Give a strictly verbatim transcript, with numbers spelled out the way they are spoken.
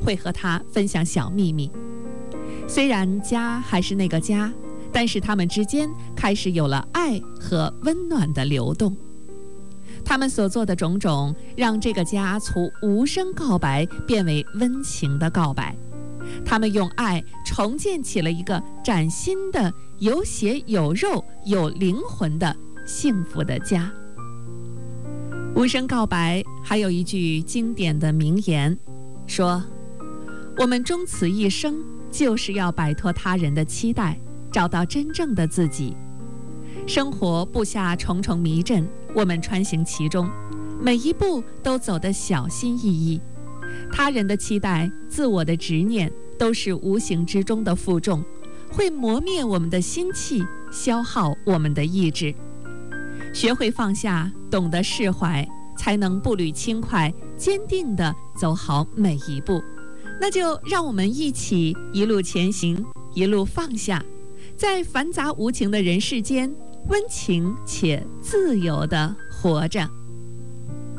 会和他分享小秘密。虽然家还是那个家，但是他们之间开始有了爱和温暖的流动。他们所做的种种，让这个家从无声告白变为温情的告白。他们用爱重建起了一个崭新的、有血有肉、有灵魂的幸福的家。无声告白还有一句经典的名言，说：我们终此一生，就是要摆脱他人的期待，找到真正的自己。生活布下重重迷阵，我们穿行其中，每一步都走得小心翼翼。他人的期待、自我的执念，都是无形之中的负重，会磨灭我们的心气，消耗我们的意志。学会放下，懂得释怀，才能步履轻快，坚定地走好每一步。那就让我们一起一路前行，一路放下，在繁杂无情的人世间，温情且自由地活着。